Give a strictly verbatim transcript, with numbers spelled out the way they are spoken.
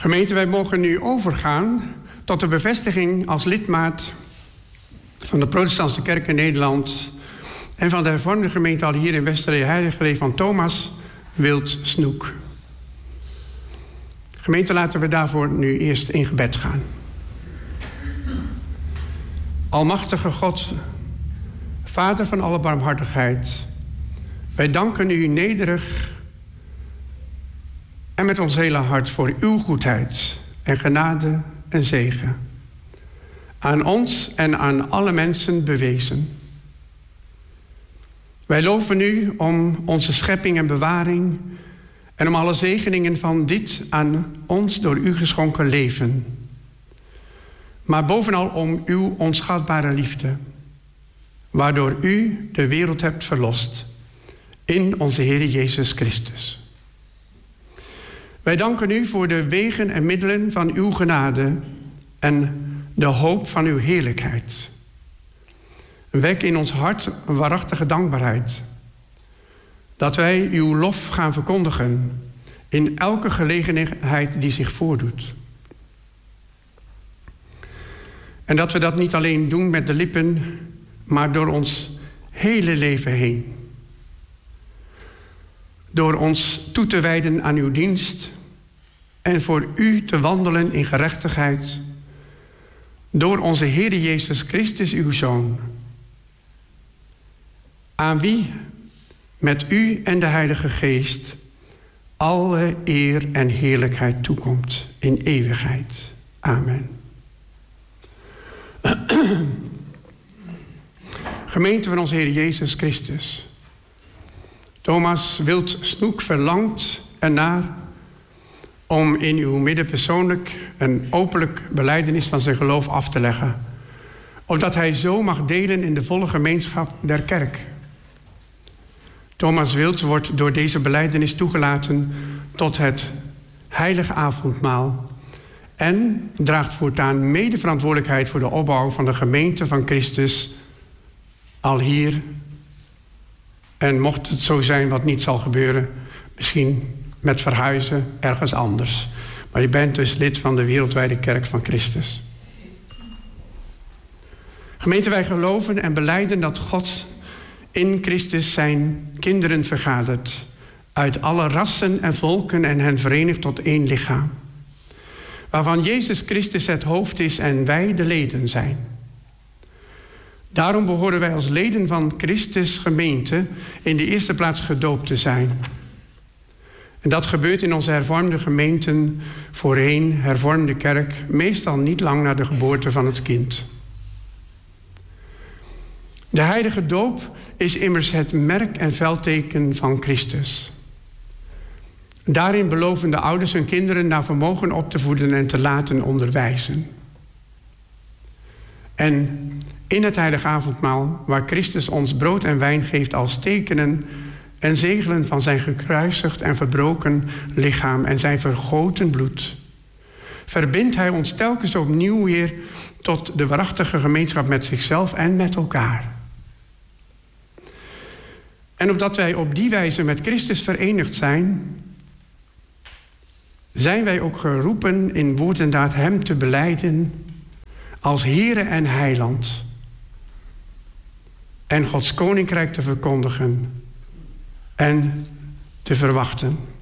Gemeente, wij mogen nu overgaan tot de bevestiging als lidmaat van de Protestantse Kerk in Nederland en van de hervormde gemeente al hier in Westerlee-Heiligerlee van Thomas Wild Snoek. Gemeente, laten we daarvoor nu eerst in gebed gaan. Almachtige God, Vader van alle barmhartigheid, wij danken u nederig en met ons hele hart voor uw goedheid en genade en zegen. Aan ons en aan alle mensen bewezen. Wij loven u om onze schepping en bewaring en om alle zegeningen van dit aan ons door u geschonken leven. Maar bovenal om uw onschatbare liefde, waardoor u de wereld hebt verlost in onze Heer Jezus Christus. Wij danken u voor de wegen en middelen van uw genade en de hoop van uw heerlijkheid. Wek in ons hart een waarachtige dankbaarheid, dat wij uw lof gaan verkondigen in elke gelegenheid die zich voordoet. En dat we dat niet alleen doen met de lippen, maar door ons hele leven heen. Door ons toe te wijden aan uw dienst en voor u te wandelen in gerechtigheid. Door onze Heer Jezus Christus, uw Zoon. Aan wie met u en de Heilige Geest alle eer en heerlijkheid toekomt in eeuwigheid. Amen. Gemeente van onze Heer Jezus Christus. Thomas Wild Snoek verlangt ernaar om in uw midden persoonlijk een openlijk belijdenis van zijn geloof af te leggen, opdat hij zo mag delen in de volle gemeenschap der kerk. Thomas Wild wordt door deze belijdenis toegelaten tot het heilige avondmaal en draagt voortaan mede verantwoordelijkheid voor de opbouw van de gemeente van Christus, al hier. En mocht het zo zijn wat niet zal gebeuren, misschien met verhuizen ergens anders. Maar je bent dus lid van de wereldwijde kerk van Christus. Gemeente, wij geloven en belijden dat God in Christus zijn kinderen vergadert, uit alle rassen en volken en hen verenigt tot één lichaam, waarvan Jezus Christus het hoofd is en wij de leden zijn. Daarom behoren wij als leden van Christus gemeente in de eerste plaats gedoopt te zijn. En dat gebeurt in onze hervormde gemeenten, voorheen hervormde kerk, meestal niet lang na de geboorte van het kind. De heilige doop is immers het merk en veldteken van Christus. Daarin beloven de ouders hun kinderen naar vermogen op te voeden en te laten onderwijzen. En in het heilige avondmaal, waar Christus ons brood en wijn geeft als tekenen en zegelen van zijn gekruisigd en verbroken lichaam en zijn vergoten bloed, verbindt hij ons telkens opnieuw weer tot de waarachtige gemeenschap met zichzelf en met elkaar. En opdat wij op die wijze met Christus verenigd zijn, zijn wij ook geroepen in woord en daad hem te belijden als Heere en Heiland en Gods koninkrijk te verkondigen en te verwachten.